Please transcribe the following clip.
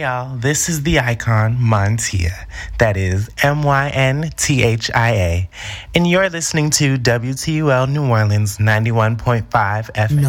y'all. This is the icon, Montia. That is Mynthia. And you're listening to WTUL New Orleans 91.5 FM.